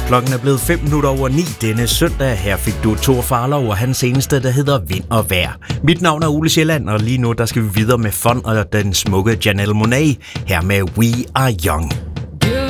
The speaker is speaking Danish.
Klokken er blevet 9:05 denne søndag. Her fik du Thor Farlov og hans seneste, der hedder Vind og Vejr. Mit navn er Ole Sjælland, og lige nu der skal vi videre med Fun og den smukke Janelle Monáe her med We Are Young.